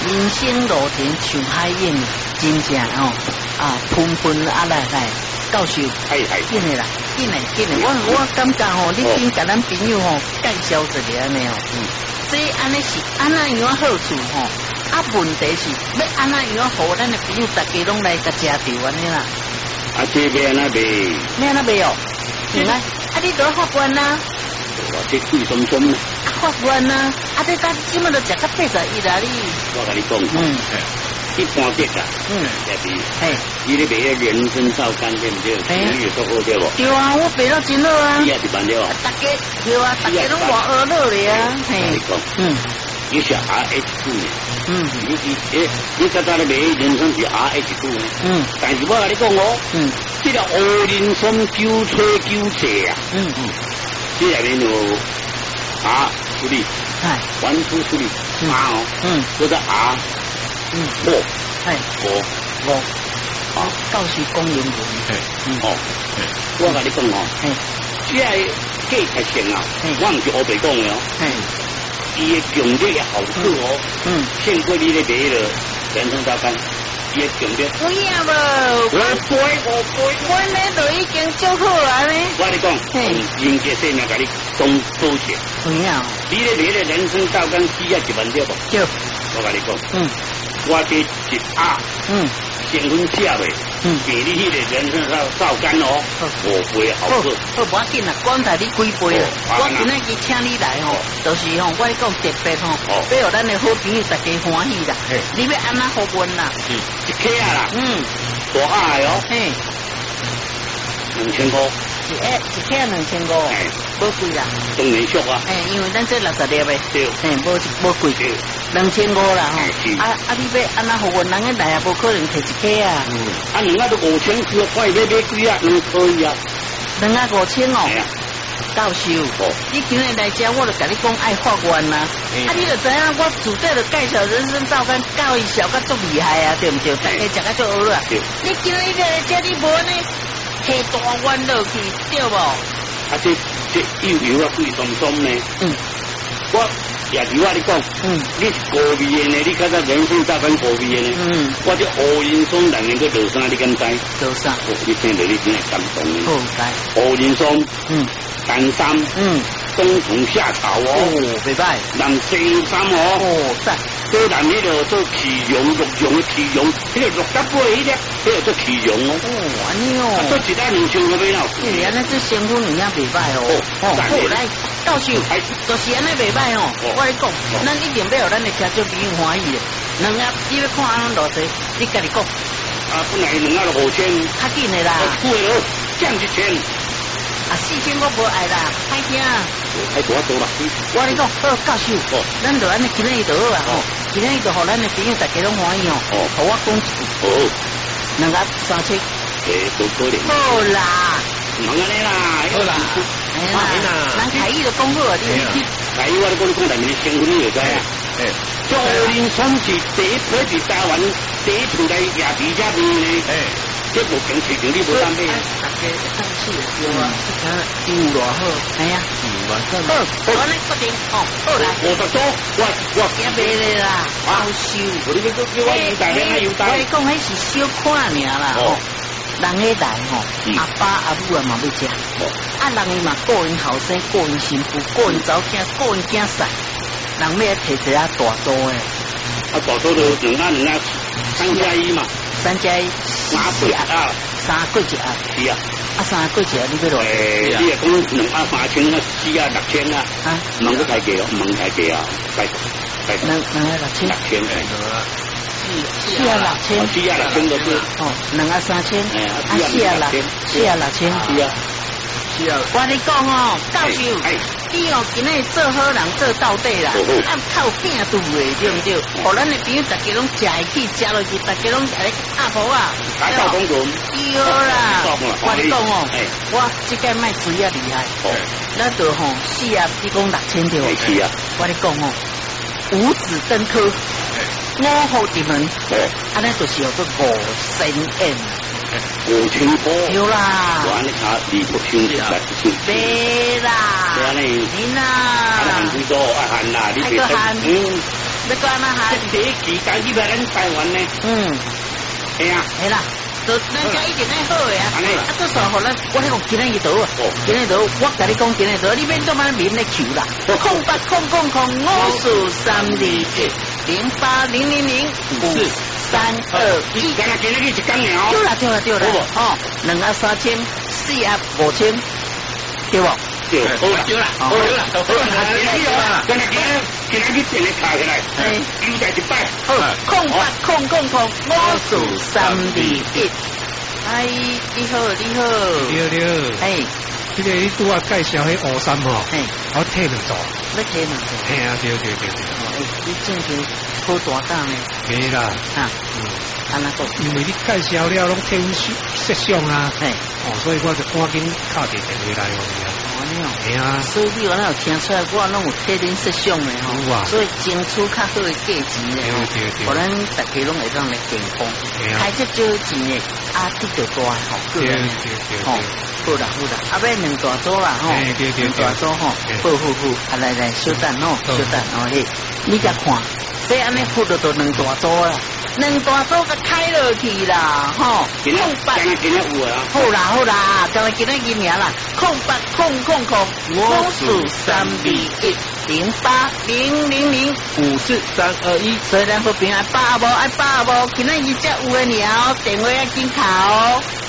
人生路程像海涌，真正哦喷喷来，教授，紧的啦，紧的。我感觉吼，你先甲咱朋友吼介绍一下安尼哦。这安尼是安那样好处吼，问题是要安那样好，咱的朋友大家拢来甲食着安尼啦。 这要安那卖？ 要安那卖哦？是啊，你都法官啦？ 我这贵松松呢？ 法官啦，这咱即满都食到81啦，你。 我甲你讲，一般的啦，也是，你咧卖人参皂苷对不对？你有做好对不？ 对啊，我卖到真好啊。 你也是办了啊？ 大家对啊，大家拢活学乐咧啊。 你是 RH 度呢？你刚才咧卖人参是 RH 度呢？但是我甲你讲哦，这个乌人参9吹9切啊，这里面有R处理，1、2处理，R 哦，或者 R。教授讲英文，我甲你讲哦，这个价格性啊，我唔是乌白讲的哦，伊的强烈的好处哦，胜过你咧卖了人参皂苷，伊的强烈。 有影无？我咧都已经做好啊咧。 我甲你讲，人家生命甲你讲多些。 有影？ 你咧卖了人参皂苷需要1万对不？ 对。 我甲你讲，我这一盒，成分写的，给你迄个人参皂苷哦，5杯好喝。 好，无要紧啦，管他你几杯啦，我今仔日请你来吼，就是吼，我讲特别吼，要互咱的好朋友大家欢喜啦。你要安那好运啦？ 一克啊啦，大盒的哦，2000块。 一克2500，无贵啦。 当然俗啊。 因为咱这60粒的， 对， 无贵，2500啦吼。你要安那好运，人个来也无可能摕一克啊。 2盒都5000块，看伊要买几啊？可以啊。 2盒5000哦。教授，你今日来遮，我就甲你讲爱法官啦。你就知影我自底就介绍人参皂苷教育小甲足厉害啊，对不对？大家食甲足好啦。你今日来遮，你无呢？摕大碗落去，对无？ 这油啊，贵松松呢。我也是我你讲，你是高味的呢，你看到人参皂苷高味的呢。我这乌人参内面个落啥，你敢知？ 落啥？ 你听到你真系感动的。 好知。 乌人参，丹参，冬虫夏草哦， 袂歹。 南西参哦， 赞。 这南迄个做奇茸，鹿茸的奇茸，迄个6.8迄个，迄个做奇茸哦。 安尼哦。 做一单2000块买了。 安尼这成分有影袂歹哦。好，来，教授，就是安尼袂歹哦。我跟你讲，咱一定要互咱的听众朋友欢喜的。2盒你要看安偌济，你家己讲。 本来2盒就5000。 较紧的啦。 贵了，降1000。 4000我无爱啦，歹听。 太多啦。 我跟你讲，好教授，咱就安尼今日就好啊吼，今日就互咱的朋友大家拢欢喜哦。互我讲一句。2盒3000。 都可能。 好啦。 唔安尼啦， 好啦。咱开意就讲好啊，你。 开意我都讲你讲内面的成分你就知啊。这乌人参是第一批伫台湾第一出来夜市遮卖呢。这目前市场你无当买。 大家上市有啊，有偌好，哎呀，2万好，我来决定哦，好来。 50多，我也卖咧啦，好收。 我你叫我优待咧，优待。 我讲迄是小看尔啦，吼。人个来吼，阿爸阿母啊嘛要食，人伊嘛个人后生，个人媳妇，个人查某囝，个人囝婿，人要摕一下大桌诶。 大桌就2盒3加1嘛 ，3加1，4盒，3过1盒， 是啊。 3过1盒你要落？ 你也讲2盒3000啊，4盒6000啊，唔通太贵哦，唔通太贵啊，拜托。 2盒6000。 6000 4盒6000 都是哦，2盒3000，4盒6000，是啊。我你讲哦，教授，你哦今日做好人做到底啦，靠拼度的，对不对？互咱的朋友大家拢食会起，食落去，大家拢来阿婆啊， 大家讲讲， 有啦。我你讲哦，我这个卖水啊厉害，那就吼4盒你讲6000对不？ 是啊。 我你讲哦，五子登科。5号进门，安尼就是叫做5000N。 5000块。 有啦。 我安尼查2不清来不清。 没啦。 对啊你。 你呐。 含几多？含啦，你别。 你讲哪下？ 第一期加入来咱台湾呢。系啊， 系啦。咱家一定係好嘅啊！都上學咧，我喺度見喺度啊，見喺度，我同你講見喺度，呢邊都買面嚟橋啦，080003010800054321。 今日一講了。 對啦，哦，2啊3000，4啊5000，對喎。 對，好啦，今日電你查起來，要第100， 好，0800054321。哎，你好，哎， 這個你拄啊介紹迄烏參吼，我睇兩座， 你睇兩座， 係啊，對， 你正經好大膽呢？ 沒啦， 安那個， 因為你介紹了，攏睇攝像啊，所以我就趕緊敲電話來哦。 係啊，所以你話有聽出來，我攏有睇恁攝像的吼，所以爭取較好的價錢的吼，互咱大家攏會當來健康，開只少錢的，得到大吼，對，好啦，後尾兩大組啦吼，兩大組吼，好，來，稍等吼，嘿，你甲看，這安尼付到兩大組啦。兩大組個開落去啦，吼，08，好啦，就係今日名啦，08000543210800054321，所以咱好平愛把握，今日只有嘅鳥，電話要緊考。